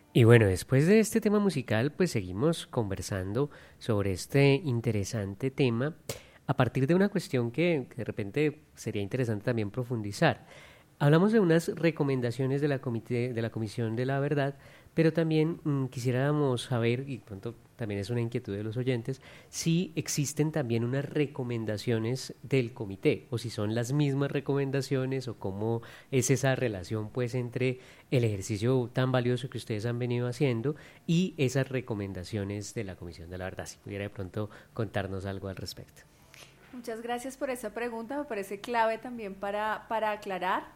Y bueno, después de este tema musical, pues seguimos conversando sobre este interesante tema a partir de una cuestión que de repente sería interesante también profundizar. Hablamos de unas recomendaciones de de la Comisión de la Verdad, pero también quisiéramos saber, y pronto también es una inquietud de los oyentes, si existen también unas recomendaciones del comité, o si son las mismas recomendaciones, o cómo es esa relación pues entre el ejercicio tan valioso que ustedes han venido haciendo y esas recomendaciones de la Comisión de la Verdad. Si pudiera de pronto contarnos algo al respecto. Muchas gracias por esa pregunta, me parece clave también para aclarar.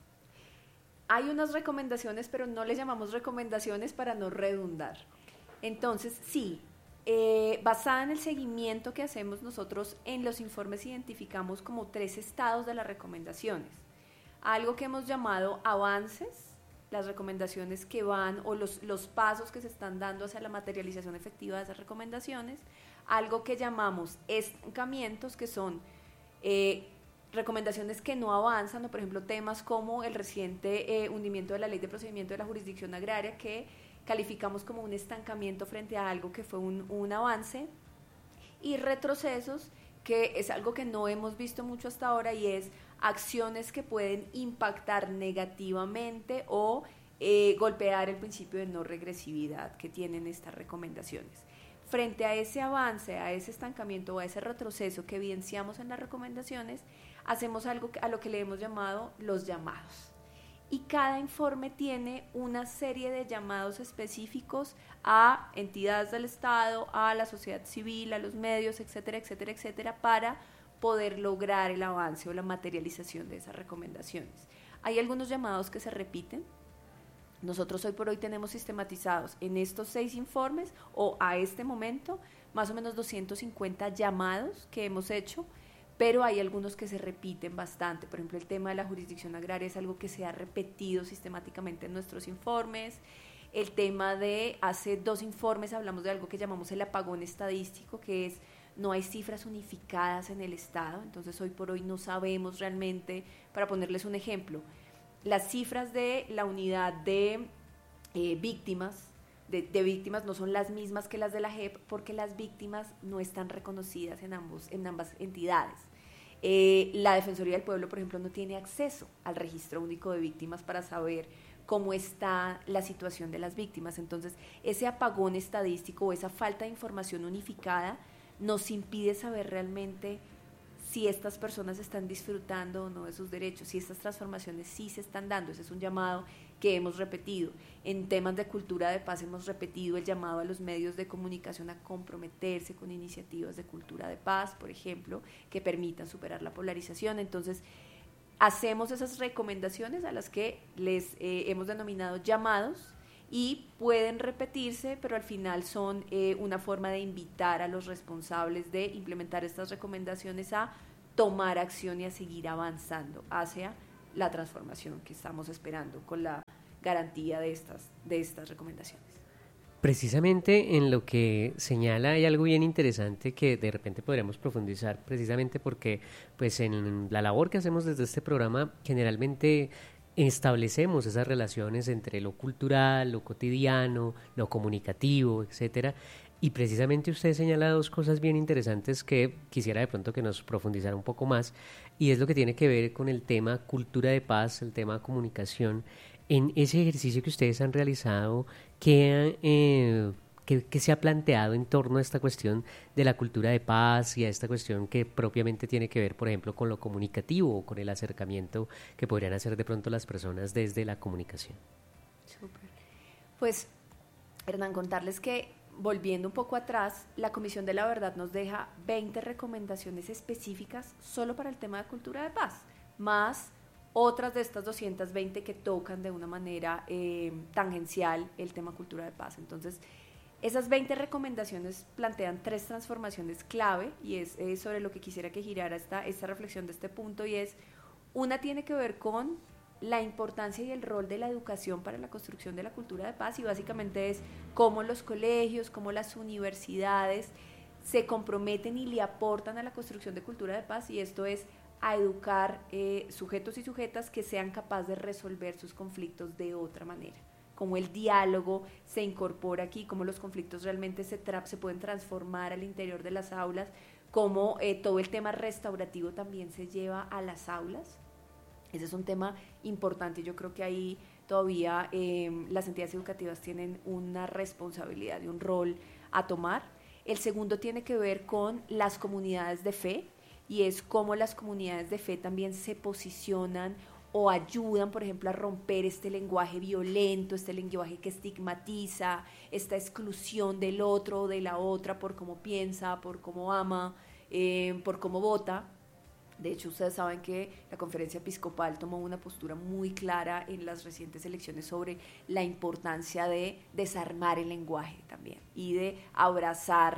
Hay unas recomendaciones, pero no les llamamos recomendaciones para no redundar. Entonces, sí, basada en el seguimiento que hacemos nosotros en los informes identificamos como 3 estados de las recomendaciones. Algo que hemos llamado avances, las recomendaciones que van o los pasos que se están dando hacia la materialización efectiva de esas recomendaciones. Algo que llamamos estancamientos, que son recomendaciones que no avanzan, o por ejemplo temas como el reciente hundimiento de la ley de procedimiento de la jurisdicción agraria, que calificamos como un estancamiento frente a algo que fue un avance, y retrocesos, que es algo que no hemos visto mucho hasta ahora, y es acciones que pueden impactar negativamente o golpear el principio de no regresividad que tienen estas recomendaciones. Frente a ese avance, a ese estancamiento o a ese retroceso que evidenciamos en las recomendaciones, hacemos algo a lo que le hemos llamado los llamados. Y cada informe tiene una serie de llamados específicos a entidades del Estado, a la sociedad civil, a los medios, etcétera, etcétera, etcétera, para poder lograr el avance o la materialización de esas recomendaciones. Hay algunos llamados que se repiten. Nosotros hoy por hoy tenemos sistematizados en estos 6 informes, o a este momento, más o menos 250 llamados que hemos hecho, pero hay algunos que se repiten bastante. Por ejemplo, el tema de la jurisdicción agraria es algo que se ha repetido sistemáticamente en nuestros informes. El tema de, hace 2 informes hablamos de algo que llamamos el apagón estadístico, que es no hay cifras unificadas en el Estado, entonces hoy por hoy no sabemos realmente, para ponerles un ejemplo, las cifras de la unidad de víctimas, de víctimas no son las mismas que las de la JEP, porque las víctimas no están reconocidas en ambas entidades. La Defensoría del Pueblo, por ejemplo, no tiene acceso al registro único de víctimas para saber cómo está la situación de las víctimas. Entonces, ese apagón estadístico o esa falta de información unificada nos impide saber realmente si estas personas están disfrutando o no de sus derechos, si estas transformaciones sí se están dando. Ese es un llamado que hemos repetido. En temas de cultura de paz hemos repetido el llamado a los medios de comunicación a comprometerse con iniciativas de cultura de paz, por ejemplo, que permitan superar la polarización. Entonces, hacemos esas recomendaciones a las que les hemos denominado llamados, y pueden repetirse, pero al final son una forma de invitar a los responsables de implementar estas recomendaciones a tomar acción y a seguir avanzando hacia la transformación que estamos esperando con la garantía de estas recomendaciones. Precisamente en lo que señala hay algo bien interesante que de repente podríamos profundizar, precisamente porque pues en la labor que hacemos desde este programa generalmente establecemos esas relaciones entre lo cultural, lo cotidiano, lo comunicativo, etcétera. Y precisamente usted señala 2 cosas bien interesantes que quisiera de pronto que nos profundizara un poco más, y es lo que tiene que ver con el tema cultura de paz, el tema comunicación. En ese ejercicio que ustedes han realizado, ¿qué se ha planteado en torno a esta cuestión de la cultura de paz y a esta cuestión que propiamente tiene que ver, por ejemplo, con lo comunicativo o con el acercamiento que podrían hacer de pronto las personas desde la comunicación? Súper. Pues, Hernán, contarles que, volviendo un poco atrás, la Comisión de la Verdad nos deja 20 recomendaciones específicas solo para el tema de cultura de paz, más otras de estas 220 que tocan de una manera tangencial el tema cultura de paz. Entonces, esas 20 recomendaciones plantean 3 transformaciones clave, y es sobre lo que quisiera que girara esta reflexión de este punto, y es, una tiene que ver con la importancia y el rol de la educación para la construcción de la cultura de paz, y básicamente es cómo los colegios, cómo las universidades se comprometen y le aportan a la construcción de cultura de paz, y esto es a educar sujetos y sujetas que sean capaces de resolver sus conflictos de otra manera, cómo el diálogo se incorpora aquí, cómo los conflictos realmente se pueden transformar al interior de las aulas, cómo todo el tema restaurativo también se lleva a las aulas. Ese es un tema importante y yo creo que ahí todavía las entidades educativas tienen una responsabilidad y un rol a tomar. El segundo tiene que ver con las comunidades de fe, y es cómo las comunidades de fe también se posicionan o ayudan, por ejemplo, a romper este lenguaje violento, este lenguaje que estigmatiza, esta exclusión del otro o de la otra por cómo piensa, por cómo ama, por cómo vota. De hecho, ustedes saben que la Conferencia Episcopal tomó una postura muy clara en las recientes elecciones sobre la importancia de desarmar el lenguaje también y de abrazar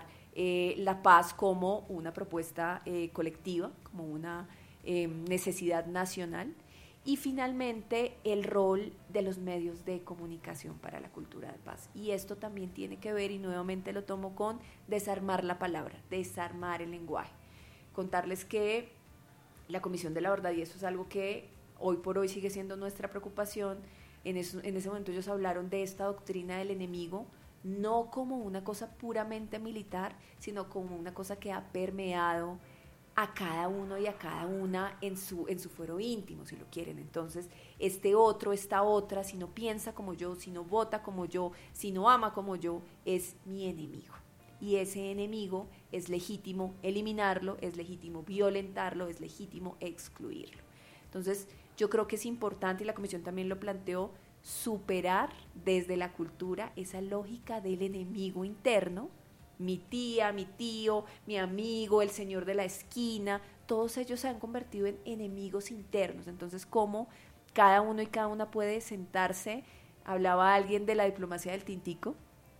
la paz como una propuesta colectiva, como una necesidad nacional. Y finalmente, el rol de los medios de comunicación para la cultura de paz. Y esto también tiene que ver, y nuevamente lo tomo con desarmar la palabra, desarmar el lenguaje. Contarles que la Comisión de la Verdad, y eso es algo que hoy por hoy sigue siendo nuestra preocupación, en ese momento ellos hablaron de esta doctrina del enemigo, no como una cosa puramente militar, sino como una cosa que ha permeado a cada uno y a cada una en su fuero íntimo, si lo quieren. Entonces, este otro, esta otra, si no piensa como yo, si no vota como yo, si no ama como yo, es mi enemigo. Y ese enemigo es legítimo eliminarlo, es legítimo violentarlo, es legítimo excluirlo. Entonces, yo creo que es importante, y la Comisión también lo planteó, superar desde la cultura esa lógica del enemigo interno. Mi tía, mi tío, mi amigo, el señor de la esquina, todos ellos se han convertido en enemigos internos. Entonces, ¿cómo cada uno y cada una puede sentarse? Hablaba alguien de la diplomacia del tintico,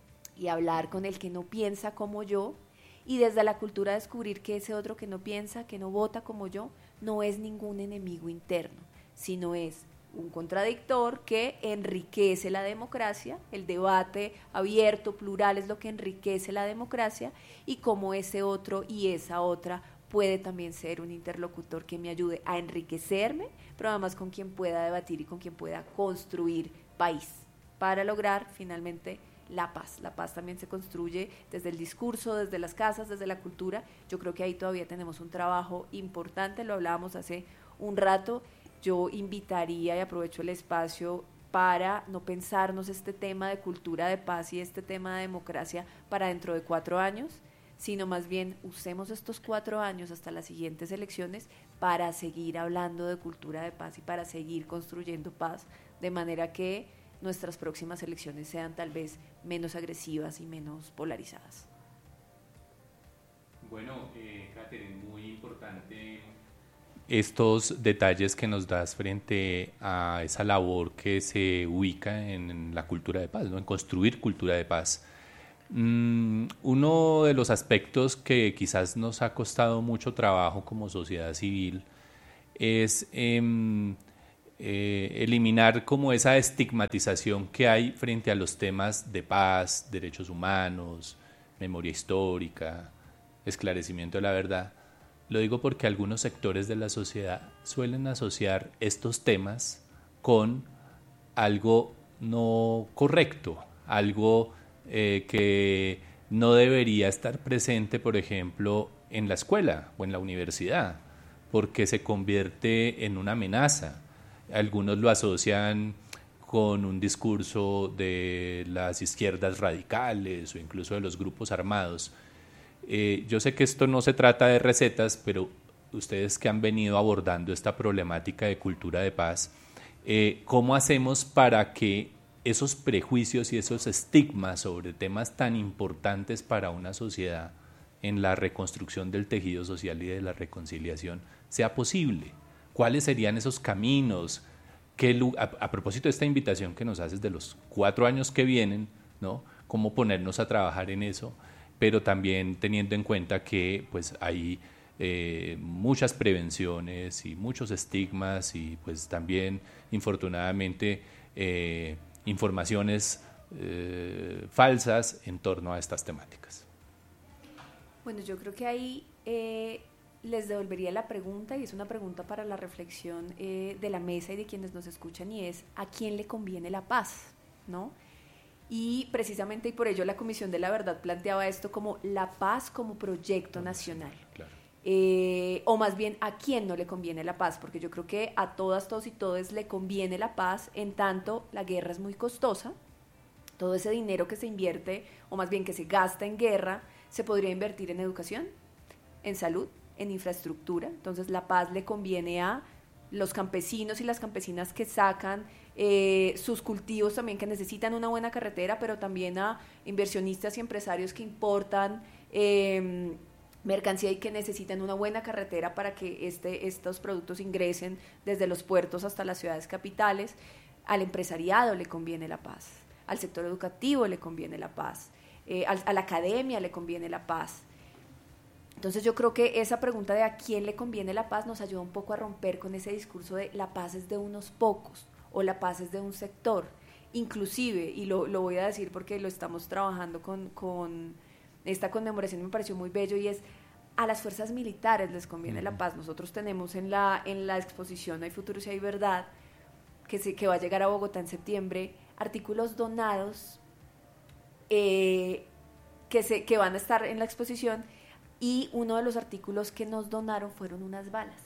y hablar con el que no piensa como yo, y desde la cultura descubrir que ese otro que no piensa, que no vota como yo, no es ningún enemigo interno, sino es un contradictor que enriquece la democracia. El debate abierto, plural, es lo que enriquece la democracia, y como ese otro y esa otra puede también ser un interlocutor que me ayude a enriquecerme, pero además con quien pueda debatir y con quien pueda construir país para lograr finalmente la paz. La paz también se construye desde el discurso, desde las casas, desde la cultura. Yo creo que ahí todavía tenemos un trabajo importante, lo hablábamos hace un rato. Yo invitaría, y aprovecho el espacio para no pensarnos este tema de cultura de paz y este tema de democracia para dentro de 4 años, sino más bien usemos estos 4 años hasta las siguientes elecciones para seguir hablando de cultura de paz y para seguir construyendo paz, de manera que nuestras próximas elecciones sean tal vez menos agresivas y menos polarizadas. Bueno, Catherine, muy importante estos detalles que nos das frente a esa labor que se ubica en la cultura de paz, ¿no? En construir cultura de paz. Uno de los aspectos que quizás nos ha costado mucho trabajo como sociedad civil es eliminar como esa estigmatización que hay frente a los temas de paz, derechos humanos, memoria histórica, esclarecimiento de la verdad. Lo digo porque algunos sectores de la sociedad suelen asociar estos temas con algo no correcto, algo que no debería estar presente, por ejemplo, en la escuela o en la universidad, porque se convierte en una amenaza. Algunos lo asocian con un discurso de las izquierdas radicales o incluso de los grupos armados. Yo sé que esto no se trata de recetas, pero ustedes que han venido abordando esta problemática de cultura de paz, ¿cómo hacemos para que esos prejuicios y esos estigmas sobre temas tan importantes para una sociedad en la reconstrucción del tejido social y de la reconciliación sea posible? ¿Cuáles serían esos caminos? A propósito de esta invitación que nos haces de los 4 años que vienen, ¿no? ¿Cómo ponernos a trabajar en eso? Pero también teniendo en cuenta que pues hay muchas prevenciones y muchos estigmas y pues también infortunadamente informaciones falsas en torno a estas temáticas. Bueno, yo creo que ahí les devolvería la pregunta, y es una pregunta para la reflexión de la mesa y de quienes nos escuchan, y es: ¿a quién le conviene la paz? ¿no? Y precisamente y por ello la Comisión de la Verdad planteaba esto como la paz como proyecto nacional. Claro. O más bien a quién no le conviene la paz, porque yo creo que a todas, todos y todes le conviene la paz, en tanto la guerra es muy costosa. Todo ese dinero que se invierte, o más bien que se gasta en guerra, se podría invertir en educación, en salud, en infraestructura. Entonces la paz le conviene a los campesinos y las campesinas que sacan sus cultivos también, que necesitan una buena carretera, pero también a inversionistas y empresarios que importan mercancía y que necesitan una buena carretera para que estos productos ingresen desde los puertos hasta las ciudades capitales. Al empresariado le conviene la paz, al sector educativo le conviene la paz, a la academia le conviene la paz. Entonces yo creo que esa pregunta de a quién le conviene la paz nos ayuda un poco a romper con ese discurso de la paz es de unos pocos o la paz es de un sector. Inclusive, y lo voy a decir porque lo estamos trabajando con esta conmemoración, me pareció muy bello, y es a las fuerzas militares les conviene la paz. Nosotros tenemos en la exposición Hay Futuro si hay verdad, que va a llegar a Bogotá en septiembre, artículos donados que van a estar en la exposición, y uno de los artículos que nos donaron fueron unas balas.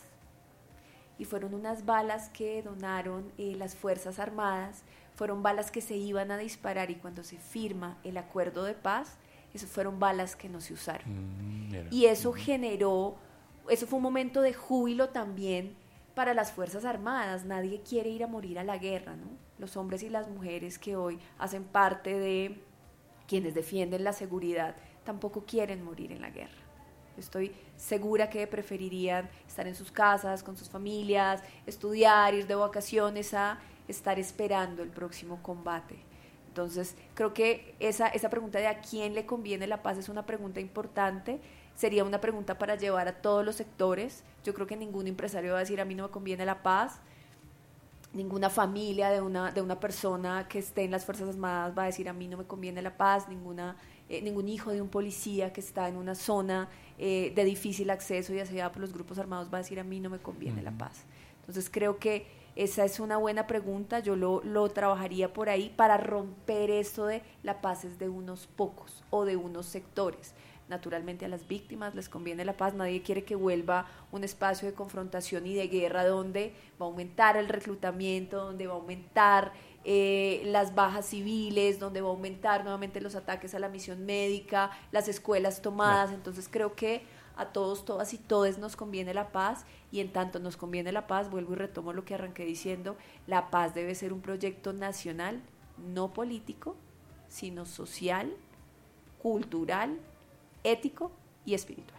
Y fueron unas balas que donaron las Fuerzas Armadas, fueron balas que se iban a disparar, y cuando se firma el acuerdo de paz, esas fueron balas que no se usaron. Y eso generó, eso fue un momento de júbilo también para las Fuerzas Armadas. Nadie quiere ir a morir a la guerra, ¿no? Los hombres y las mujeres que hoy hacen parte de quienes defienden la seguridad tampoco quieren morir en la guerra. Estoy segura que preferirían estar en sus casas, con sus familias, estudiar, ir de vacaciones, a estar esperando el próximo combate. Entonces, creo que esa pregunta de a quién le conviene la paz es una pregunta importante. Sería una pregunta para llevar a todos los sectores. Yo creo que ningún empresario va a decir a mí no me conviene la paz. Ninguna familia de una persona que esté en las Fuerzas Armadas va a decir a mí no me conviene la paz. Ningún hijo de un policía que está en una zona de difícil acceso y asediada por los grupos armados va a decir a mí no me conviene la paz. Entonces creo que esa es una buena pregunta. Yo lo trabajaría por ahí para romper esto de la paz es de unos pocos o de unos sectores. Naturalmente a las víctimas les conviene la paz. Nadie quiere que vuelva un espacio de confrontación y de guerra donde va a aumentar el reclutamiento, donde va a aumentar las bajas civiles, donde va a aumentar nuevamente los ataques a la misión médica, las escuelas tomadas. No. Entonces creo que a todos, todas y todes nos conviene la paz, y en tanto nos conviene la paz, vuelvo y retomo lo que arranqué diciendo, la paz debe ser un proyecto nacional, no político, sino social, cultural, ético y espiritual.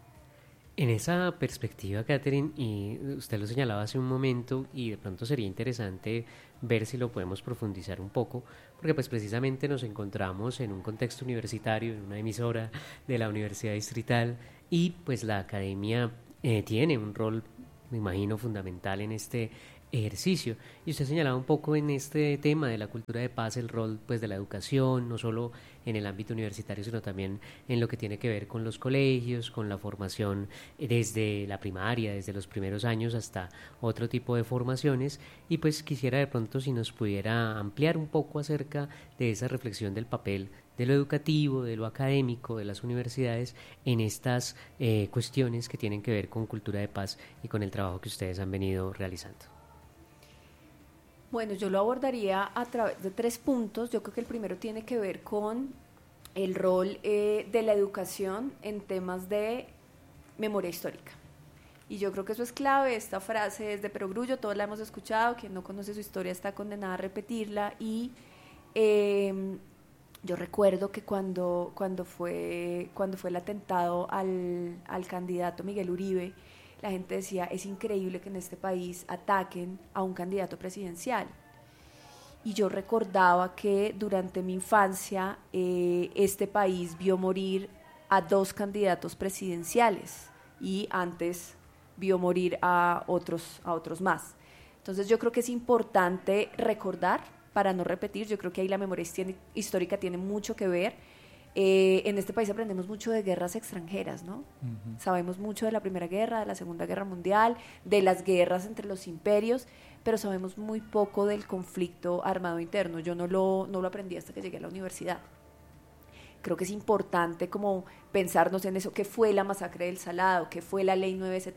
En esa perspectiva, Catherine, y usted lo señalaba hace un momento, y de pronto sería interesante ver si lo podemos profundizar un poco, porque pues precisamente nos encontramos en un contexto universitario, en una emisora de la Universidad Distrital, y pues la academia tiene un rol, me imagino, fundamental en este ejercicio. Y usted señalaba un poco en este tema de la cultura de paz el rol pues de la educación, no solo en el ámbito universitario, sino también en lo que tiene que ver con los colegios, con la formación desde la primaria, desde los primeros años hasta otro tipo de formaciones. Y pues quisiera de pronto si nos pudiera ampliar un poco acerca de esa reflexión del papel de lo educativo, de lo académico, de las universidades en estas cuestiones que tienen que ver con cultura de paz y con el trabajo que ustedes han venido realizando. Bueno, yo lo abordaría a través de 3 puntos. Yo creo que el primero tiene que ver con el rol de la educación en temas de memoria histórica. Y yo creo que eso es clave. Esta frase es de Perogrullo, todos la hemos escuchado, quien no conoce su historia está condenada a repetirla. Y yo recuerdo que cuando fue el atentado al candidato Miguel Uribe, la gente decía, es increíble que en este país ataquen a un candidato presidencial. Y yo recordaba que durante mi infancia este país vio morir a 2 candidatos presidenciales y antes vio morir a otros más. Entonces yo creo que es importante recordar para no repetir. Yo creo que ahí la memoria histórica tiene mucho que ver. En este país aprendemos mucho de guerras extranjeras, ¿no? Sabemos mucho de la Primera Guerra, de la Segunda Guerra Mundial, de las guerras entre los imperios, pero sabemos muy poco del conflicto armado interno. Yo no lo aprendí hasta que llegué a la universidad. Creo que es importante como pensarnos en eso, qué fue la masacre del Salado, qué fue la ley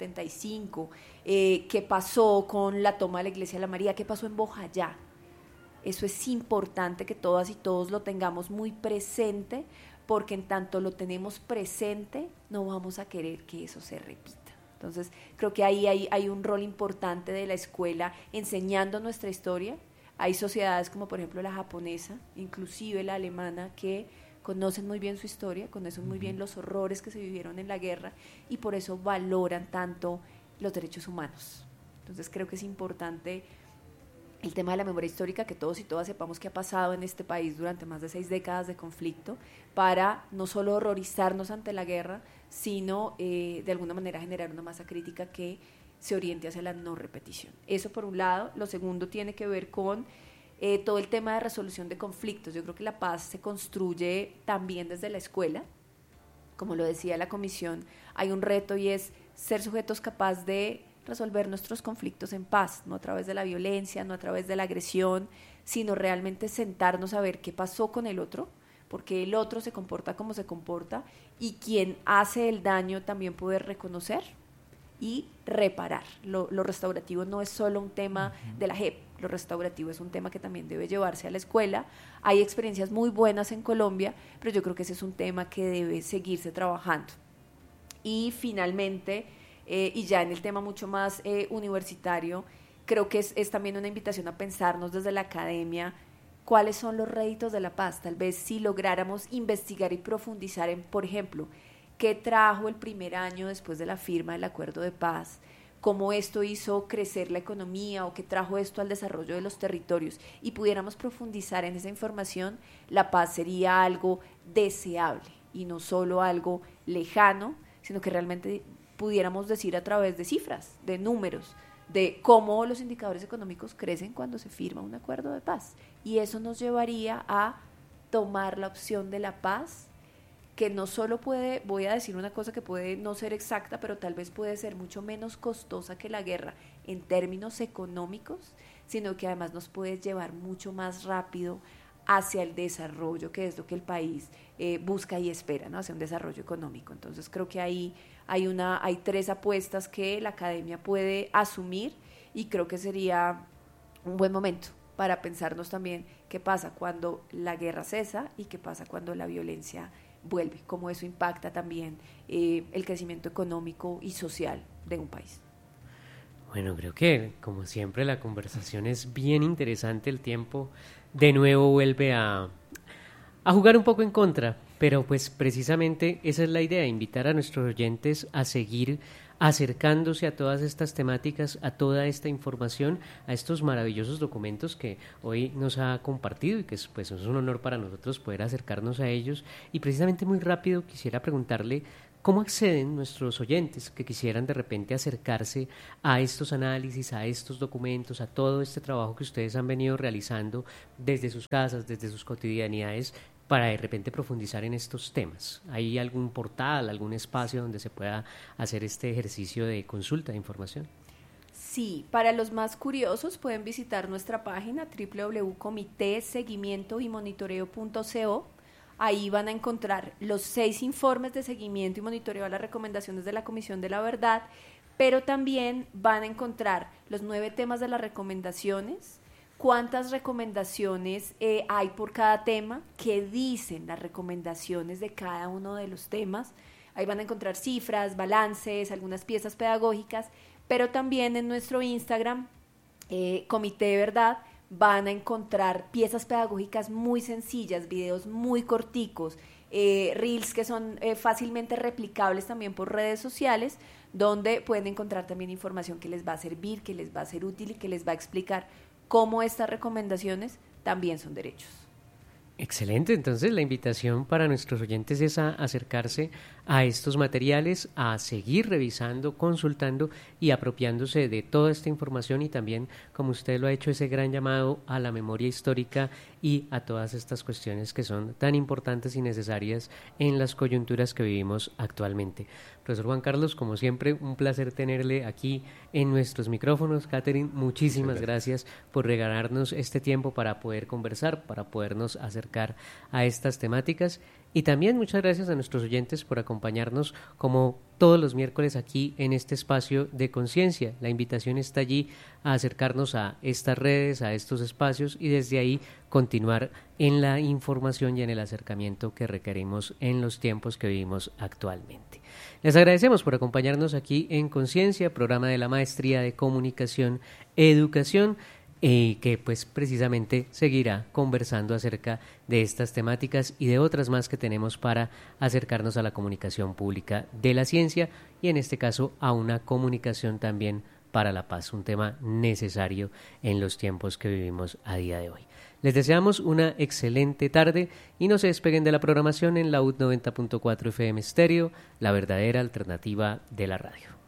975, qué pasó con la toma de la iglesia de la María, qué pasó en Bojayá. Eso es importante que todas y todos lo tengamos muy presente, porque en tanto lo tenemos presente, no vamos a querer que eso se repita. Entonces, creo que ahí hay un rol importante de la escuela enseñando nuestra historia. Hay sociedades como por ejemplo la japonesa, inclusive la alemana, que conocen muy bien su historia, conocen muy bien los horrores que se vivieron en la guerra y por eso valoran tanto los derechos humanos. Entonces creo que es importante el tema de la memoria histórica, que todos y todas sepamos qué ha pasado en este país durante más de 6 décadas de conflicto, para no solo horrorizarnos ante la guerra, sino de alguna manera generar una masa crítica que se oriente hacia la no repetición. Eso por un lado. Lo segundo tiene que ver con todo el tema de resolución de conflictos. Yo creo que la paz se construye también desde la escuela. Como lo decía la comisión, hay un reto y es ser sujetos capaces de resolver nuestros conflictos en paz, no a través de la violencia, no a través de la agresión, sino realmente sentarnos a ver qué pasó con el otro, porque el otro se comporta como se comporta y quien hace el daño también poder reconocer y reparar. Lo restaurativo no es solo un tema de la JEP, lo restaurativo es un tema que también debe llevarse a la escuela. Hay experiencias muy buenas en Colombia, pero yo creo que ese es un tema que debe seguirse trabajando. Y finalmente, y ya en el tema mucho más universitario, creo que es también una invitación a pensarnos desde la academia cuáles son los réditos de la paz. Tal vez si lográramos investigar y profundizar en, por ejemplo, qué trajo el primer año después de la firma del acuerdo de paz, cómo esto hizo crecer la economía o qué trajo esto al desarrollo de los territorios, y pudiéramos profundizar en esa información, la paz sería algo deseable y no solo algo lejano, sino que realmente pudiéramos decir a través de cifras, de números, de cómo los indicadores económicos crecen cuando se firma un acuerdo de paz. Y eso nos llevaría a tomar la opción de la paz, que no solo puede, voy a decir una cosa que puede no ser exacta, pero tal vez puede ser mucho menos costosa que la guerra en términos económicos, sino que además nos puede llevar mucho más rápido hacia el desarrollo, que es lo que el país busca y espera, ¿no? Hacia un desarrollo económico. Entonces creo que ahí hay 3 apuestas que la academia puede asumir, y creo que sería un buen momento para pensarnos también qué pasa cuando la guerra cesa y qué pasa cuando la violencia vuelve, cómo eso impacta también el crecimiento económico y social de un país. Bueno, creo que como siempre la conversación es bien interesante. El tiempo de nuevo vuelve a jugar un poco en contra, pero pues precisamente esa es la idea, invitar a nuestros oyentes a seguir acercándose a todas estas temáticas, a toda esta información, a estos maravillosos documentos que hoy nos ha compartido, y que pues es un honor para nosotros poder acercarnos a ellos. Y precisamente muy rápido quisiera preguntarle cómo acceden nuestros oyentes que quisieran de repente acercarse a estos análisis, a estos documentos, a todo este trabajo que ustedes han venido realizando desde sus casas, desde sus cotidianidades, para de repente profundizar en estos temas. ¿Hay algún portal, algún espacio donde se pueda hacer este ejercicio de consulta de información? Sí, para los más curiosos pueden visitar nuestra página www.comiteseguimientoymonitoreo.co. Ahí van a encontrar los 6 informes de seguimiento y monitoreo a las recomendaciones de la Comisión de la Verdad, pero también van a encontrar los 9 temas de las recomendaciones, cuántas recomendaciones hay por cada tema, qué dicen las recomendaciones de cada uno de los temas. Ahí van a encontrar cifras, balances, algunas piezas pedagógicas, pero también en nuestro Instagram, Comité de Verdad, van a encontrar piezas pedagógicas muy sencillas, videos muy corticos, reels que son fácilmente replicables también por redes sociales, donde pueden encontrar también información que les va a servir, que les va a ser útil y que les va a explicar cómo estas recomendaciones también son derechos. Excelente, entonces la invitación para nuestros oyentes es a acercarse a estos materiales, a seguir revisando, consultando y apropiándose de toda esta información, y también, como usted lo ha hecho, ese gran llamado a la memoria histórica y a todas estas cuestiones que son tan importantes y necesarias en las coyunturas que vivimos actualmente. Profesor Juan Carlos, como siempre, un placer tenerle aquí en nuestros micrófonos. Catherine, muchísimas gracias por regalarnos este tiempo para poder conversar, para podernos acercar a estas temáticas. Y también muchas gracias a nuestros oyentes por acompañarnos como todos los miércoles aquí en este espacio de conciencia. La invitación está allí a acercarnos a estas redes, a estos espacios y desde ahí continuar en la información y en el acercamiento que requerimos en los tiempos que vivimos actualmente. Les agradecemos por acompañarnos aquí en Conciencia, programa de la Maestría de Comunicación Educación, que pues precisamente seguirá conversando acerca de estas temáticas y de otras más que tenemos para acercarnos a la comunicación pública de la ciencia y en este caso a una comunicación también para la paz, un tema necesario en los tiempos que vivimos a día de hoy. Les deseamos una excelente tarde y no se despeguen de la programación en la UD 90.4 FM Estéreo, la verdadera alternativa de la radio.